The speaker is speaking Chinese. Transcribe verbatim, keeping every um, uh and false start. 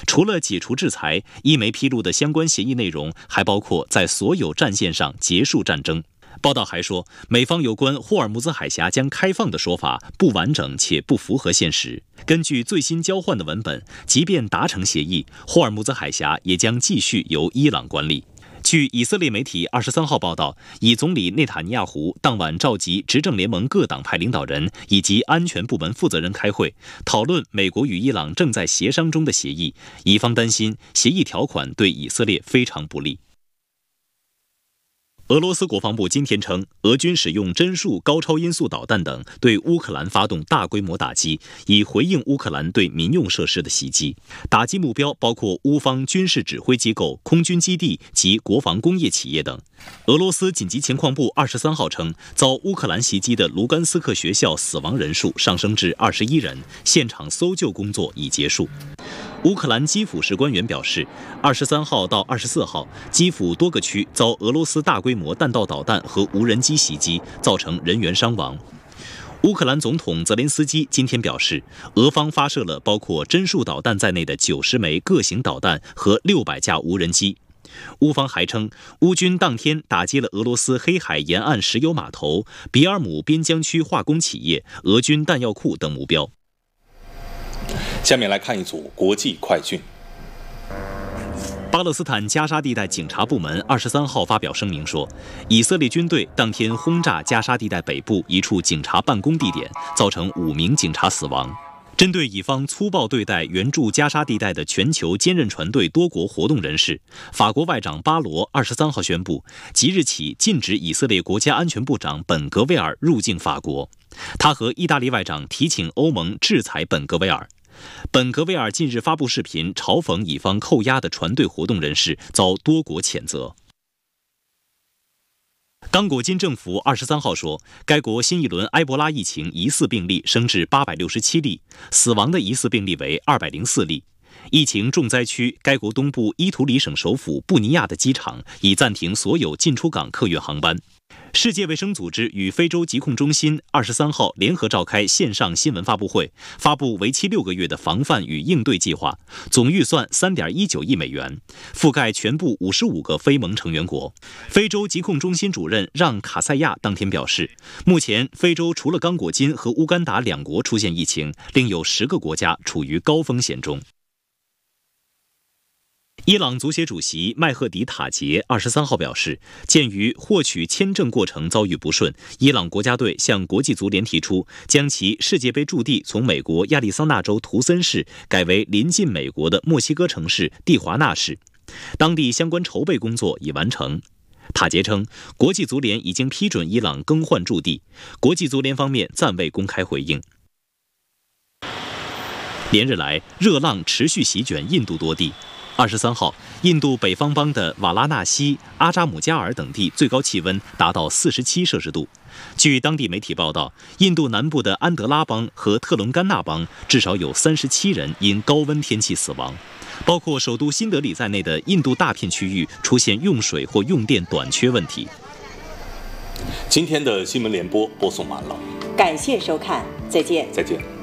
除了解除制裁，伊梅披露的相关协议内容还包括在所有战线上结束战争。报道还说，美方有关霍尔木兹海峡将开放的说法不完整且不符合现实。根据最新交换的文本，即便达成协议，霍尔木兹海峡也将继续由伊朗管理。据以色列媒体二十三号报道，以总理内塔尼亚胡当晚召集执政联盟各党派领导人以及安全部门负责人开会，讨论美国与伊朗正在协商中的协议。以方担心协议条款对以色列非常不利。俄罗斯国防部今天称，俄军使用针数高超音速导弹等对乌克兰发动大规模打击，以回应乌克兰对民用设施的袭击。打击目标包括乌方军事指挥机构、空军基地及国防工业企业等。俄罗斯紧急情况部二十三号称，遭乌克兰袭击的卢甘斯克学校死亡人数上升至二十一人，现场搜救工作已结束。乌克兰基辅市官员表示，二十三号到二十四号，基辅多个区遭俄罗斯大规模弹道导弹和无人机袭击，造成人员伤亡。乌克兰总统泽连斯基今天表示，俄方发射了包括针数导弹在内的九十枚各型导弹和六百架无人机。乌方还称，乌军当天打击了俄罗斯黑海沿岸石油码头、比尔姆边疆区化工企业、俄军弹药库等目标。 下面来看一组国际快讯。 巴勒斯坦加沙地带警察部门二十三号发表声明说，以色列军队当天轰炸加沙地带北部一处警察办公地点，造成五名警察死亡。针对以方粗暴对待援助加沙地带的全球坚韧船队多国活动人士，法国外长巴罗二十三号宣布，即日起禁止以色列国家安全部长本格威尔入境法国。他和意大利外长提请欧盟制裁本格威尔。本格威尔近日发布视频，嘲讽以方扣押的船队活动人士，遭多国谴责。刚果金政府二十三号说，该国新一轮埃博拉疫情疑似病例升至八百六十七例，死亡的疑似病例为二百零四例。疫情重灾区该国东部伊图里省首府布尼亚的机场已暂停所有进出港客运航班。世界卫生组织与非洲疾控中心二十三号联合召开线上新闻发布会，发布为期六个月的防范与应对计划，总预算三点一九亿美元，覆盖全部五十五个非盟成员国。非洲疾控中心主任让卡塞亚当天表示，目前非洲除了刚果金和乌干达两国出现疫情，另有十个国家处于高风险中。伊朗足协主席麦赫迪塔杰二十三号表示，鉴于获取签证过程遭遇不顺，伊朗国家队向国际足联提出，将其世界杯驻地从美国亚利桑那州图森市改为临近美国的墨西哥城市蒂华纳市。当地相关筹备工作已完成。塔杰称，国际足联已经批准伊朗更换驻地，国际足联方面暂未公开回应。连日来，热浪持续席卷印度多地。二十三号，印度北方邦的瓦拉纳西、阿扎姆加尔等地最高气温达到四十七摄氏度。据当地媒体报道，印度南部的安德拉邦和特伦甘纳邦至少有三十七人因高温天气死亡。包括首都新德里在内的印度大片区域出现用水或用电短缺问题。 今天的新闻联播播送完了， 感谢收看，再见。 再见。